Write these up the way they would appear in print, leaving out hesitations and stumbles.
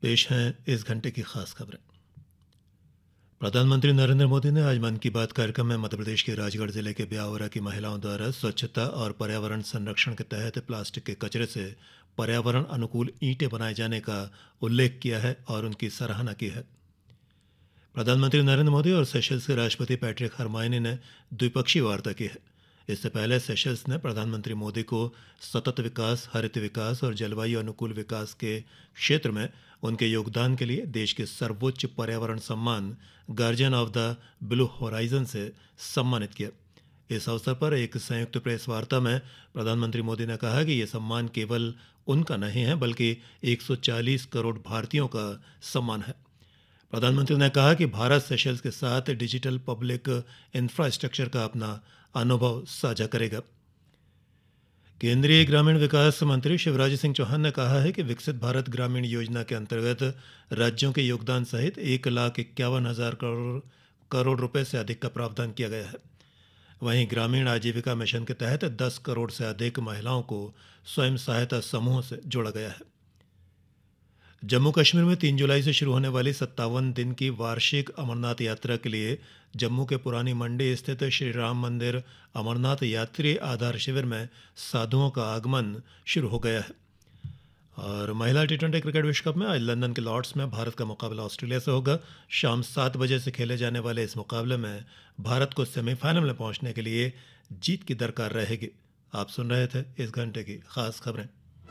पेश हैं इस घंटे की खास खबरें। प्रधानमंत्री नरेंद्र मोदी ने आज मन की बात कार्यक्रम में मध्यप्रदेश के राजगढ़ जिले के ब्यावरा की महिलाओं द्वारा स्वच्छता और पर्यावरण संरक्षण के तहत प्लास्टिक के कचरे से पर्यावरण अनुकूल ईंटें बनाए जाने का उल्लेख किया है और उनकी सराहना की है। प्रधानमंत्री नरेंद्र मोदी और सेशल्स के राष्ट्रपति पैट्रिक हरमाइनी ने द्विपक्षीय वार्ता की है। इससे पहले सेशल्स ने प्रधानमंत्री मोदी को सतत विकास, हरित विकास और जलवायु अनुकूल विकास के क्षेत्र में उनके योगदान के लिए देश के सर्वोच्च पर्यावरण सम्मान guardian of the blue horizon से सम्मानित किया। इस अवसर पर एक संयुक्त प्रेस वार्ता में प्रधानमंत्री मोदी ने कहा कि यह सम्मान केवल उनका नहीं है बल्कि 140 करोड़ भारतीयों का सम्मान है। प्रधानमंत्री ने कहा कि भारत सेशल्स के साथ डिजिटल पब्लिक इंफ्रास्ट्रक्चर का अपना अनुभव साझा करेगा। केंद्रीय ग्रामीण विकास मंत्री शिवराज सिंह चौहान ने कहा है कि विकसित भारत ग्रामीण योजना के अंतर्गत राज्यों के योगदान सहित 1,51,000 करोड़ रुपए से अधिक का प्रावधान किया गया है। वहीं ग्रामीण आजीविका मिशन के तहत 10 करोड़ से अधिक महिलाओं को स्वयं सहायता समूह से जोड़ा गया है। जम्मू कश्मीर में 3 जुलाई से शुरू होने वाली 57 दिन की वार्षिक अमरनाथ यात्रा के लिए जम्मू के पुरानी मंडी स्थित श्री राम मंदिर अमरनाथ यात्री आधार शिविर में साधुओं का आगमन शुरू हो गया है। और महिला टी20 क्रिकेट विश्व कप में आज लंदन के लॉर्ड्स में भारत का मुकाबला ऑस्ट्रेलिया से होगा। शाम 7 बजे से खेले जाने वाले इस मुकाबले में भारत को सेमीफाइनल में पहुंचने के लिए जीत की दरकार रहेगी। आप सुन रहे थे इस घंटे की खास खबरें।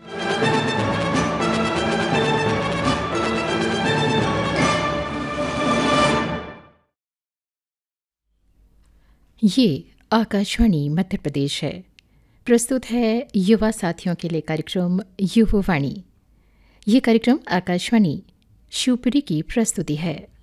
ये आकाशवाणी मध्य प्रदेश है। प्रस्तुत है युवा साथियों के लिए कार्यक्रम युववाणी। ये कार्यक्रम आकाशवाणी शिवपुरी की प्रस्तुति है।